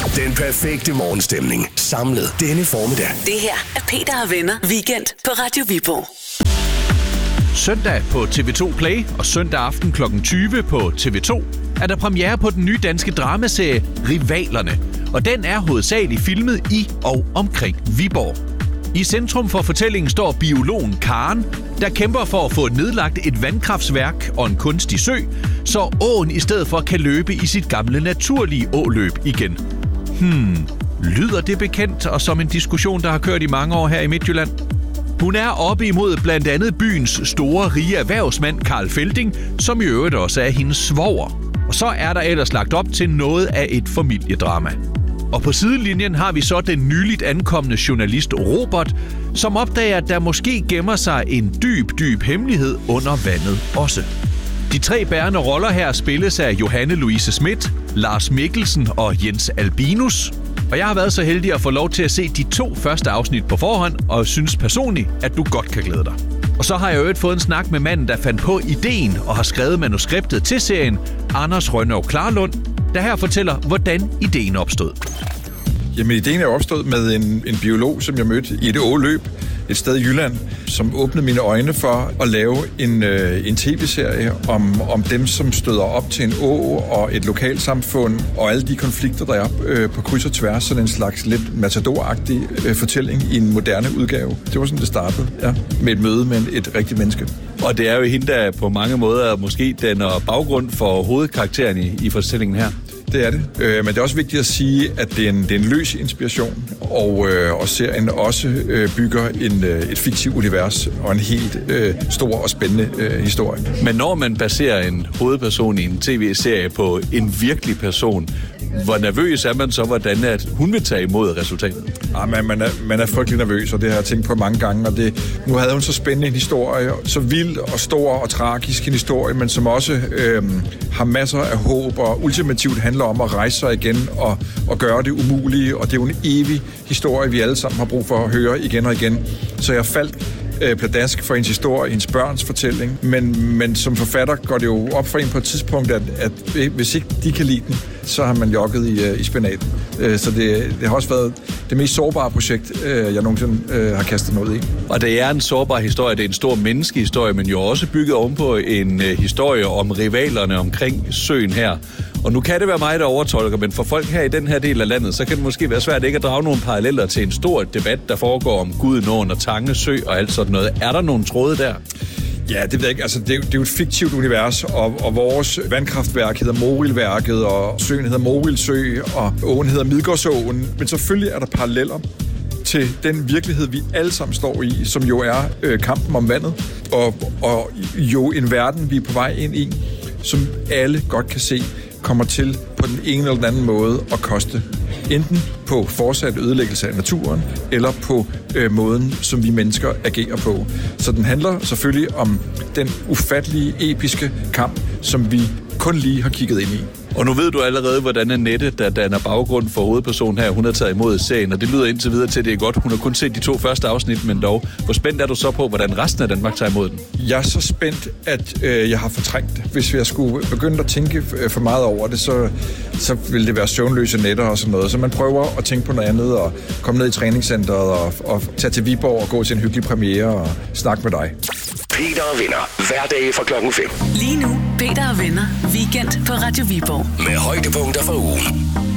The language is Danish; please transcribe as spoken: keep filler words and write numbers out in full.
Den perfekte morgenstemning samlet denne formiddag. Det her er Peter og Venner Weekend på Radio Viborg. Søndag på T V to Play og søndag aften klokken tyve på T V to er der premiere på den nye danske dramaserie Rivalerne. Og den er hovedsageligt filmet i og omkring Viborg. I centrum for fortællingen står biologen Karen, der kæmper for at få nedlagt et vandkraftsværk og en kunstig sø, så åen i stedet for kan løbe i sit gamle naturlige åløb igen. Hmm, lyder det bekendt og som en diskussion, der har kørt i mange år her i Midtjylland? Hun er oppe imod blandt andet byens store, rige erhvervsmand Karl Felding, som i øvrigt også er hendes svoger. Og så er der ellers lagt op til noget af et familiedrama. Og på sidelinjen har vi så den nyligt ankomne journalist Robert, som opdager, at der måske gemmer sig en dyb, dyb hemmelighed under vandet også. De tre bærende roller her spilles af Johanne Louise Schmidt, Lars Mikkelsen og Jens Albinus. Og jeg har været så heldig at få lov til at se de to første afsnit på forhånd, og synes personligt, at du godt kan glæde dig. Og så har jeg jo fået en snak med manden, der fandt på ideen og har skrevet manuskriptet til serien, Anders Rønnow Klarlund, der her fortæller, hvordan ideen opstod. Jamen, ideen er opstået med en, en biolog, som jeg mødte i et åløb et sted i Jylland, som åbnede mine øjne for at lave en, øh, en tv-serie om, om dem, som støder op til en å og et lokalsamfund, og alle de konflikter, der er øh, på kryds og tværs, sådan en slags lidt matador-agtig øh, fortælling i en moderne udgave. Det var sådan, det startede, ja, med et møde med et rigtigt menneske. Og det er jo hende, der på mange måder måske danner baggrund for hovedkarakteren i, i fortællingen her. Det er det. Øh, men det er også vigtigt at sige, at det er en, det er en løs inspiration, og, øh, og serien også øh, bygger en, øh, et fiktivt univers og en helt øh, stor og spændende øh, historie. Men når man baserer en hovedperson i en tv-serie på en virkelig person, hvor nervøs er man så, hvordan at hun vil tage imod resultatet? Ja, man, man, er, man er frygtelig nervøs, og det har jeg tænkt på mange gange. Og det, nu havde hun så spændende en historie, så vild og stor og tragisk en historie, men som også øh, har masser af håb og ultimativt handler om at rejse sig igen og, og gøre det umulige. Og det er jo en evig historie, vi alle sammen har brug for at høre igen og igen. Så jeg faldt øh, pladask for hendes historie, hendes børns fortælling. Men, men som forfatter går det jo op for en på et tidspunkt, at, at hvis ikke de kan lide den, så har man jogget i, i spinaten. Så det, det har også været det mest sårbare projekt, jeg nogensinde har kastet noget i. Og det er en sårbar historie, det er en stor menneskehistorie, men jo også bygget ovenpå en historie om rivalerne omkring søen her. Og nu kan det være mig, der overtolker, men for folk her i den her del af landet, så kan det måske være svært ikke at drage nogle paralleller til en stor debat, der foregår om Gudenåen og Tange Sø og alt sådan noget. Er der nogle tråde der? Ja, det ved jeg ikke. Altså, det, er jo, det er jo et fiktivt univers, og, og vores vandkraftværk hedder Morilværket, og søen hedder Morilsø, og åen hedder Midgårdsåen. Men selvfølgelig er der paralleller til den virkelighed, vi alle sammen står i, som jo er øh, kampen om vandet, og, og jo en verden, vi er på vej ind i, som alle godt kan se, kommer til på den ene eller den anden måde at koste. Enten på fortsat ødelæggelse af naturen, eller på øh, måden, som vi mennesker agerer på. Så den handler selvfølgelig om den ufattelige, episke kamp, som vi kun lige har kigget ind i. Og nu ved du allerede, hvordan Annette, der danner baggrund for hovedpersonen her, hun har taget imod serien, og det lyder indtil videre til, at det er godt. Hun har kun set de to første afsnit, men dog. Hvor spændt er du så på, hvordan resten af Danmark tager imod den? Jeg er så spændt, at øh, jeg har fortrængt det. Hvis jeg skulle begynde at tænke for meget over det, så, så ville det være søvnløse nætter og sådan noget. Så man prøver at tænke på noget andet, og komme ned i træningscenteret, og, og tage til Viborg og gå til en hyggelig premiere og snakke med dig. Peter og Venner. Hverdag fra klokken fem. Lige nu, Peter og Venner. Weekend på Radio Viborg. Med højdepunkter for ugen.